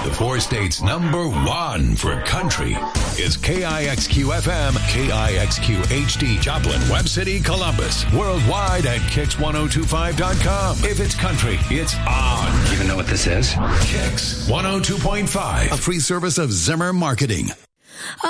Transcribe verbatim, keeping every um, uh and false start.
The four states number one for country is K I X Q F M, K I X Q H D Joplin, Webb City, Columbus. Worldwide at kicks ten twenty-five dot com. If it's country, it's on. You even know what this is? Kicks one oh two point five. A free service of Zimmer Marketing.